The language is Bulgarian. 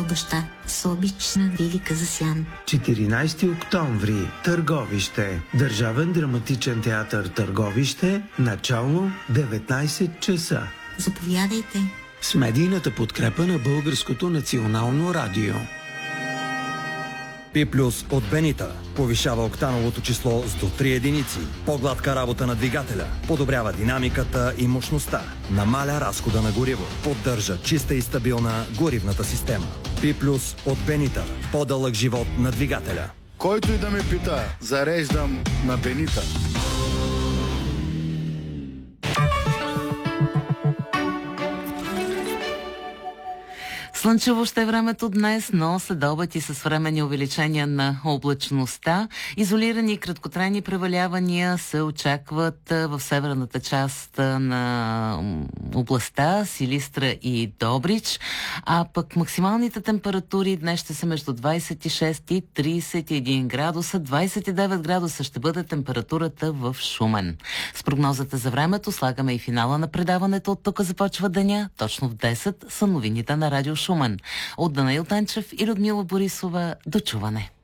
баща, с обична Велика Засян. 14 октомври, Търговище. Държавен драматичен театър Търговище, начало 19 часа. Заповядайте. С медийната подкрепа на Българското национално радио. P+ от Бенита повишава октановото число с до 3 единици. По-гладка работа на двигателя. Подобрява динамиката и мощността. Намаля разхода на гориво. Поддържа чиста и стабилна горивната система. P+ от Бенита. По-дълъг живот на двигателя. Който и да ме пита, зареждам на Бенита. Слънчево ще е времето днес, но следобед и с временни увеличения на облачността. Изолирани краткотрайни превалявания се очакват в северната част на областта, Силистра и Добрич. А пък максималните температури днес ще са между 26 и 31 градуса. 29 градуса ще бъде температурата в Шумен. С прогнозата за времето слагаме и финала на предаването. От тук започва деня. Точно в 10 са новините на Радио Шумен. От Данаил Танчев и Людмила Борисова, до чуване.